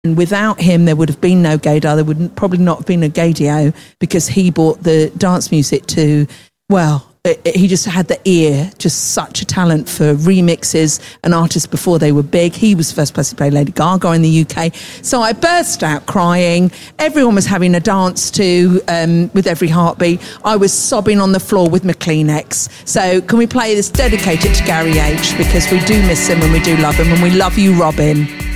And without him, there would have been no Gaydar. There would probably not have been a Gaydio, because he brought the dance music to, well, he just had the ear, just such a talent for remixes and artists before they were big. He was the first person to play Lady Gaga in the UK. So I burst out crying. Everyone was having a dance to With Every Heartbeat. I was sobbing on the floor with my Kleenex. So can we play this dedicated to Gary H, because we do miss him and we do love him, and we love you, Robin.